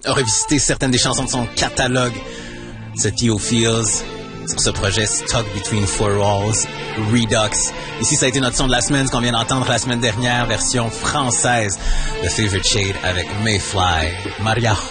a revisité certaines des chansons de son catalogue, ce Theo Fields, sur ce projet Stuck Between Four Walls, Redux. Ici, ça a été notre son de la semaine, ce qu'on vient d'entendre la semaine dernière, version française de Favorite Shade avec Mayfly, Maria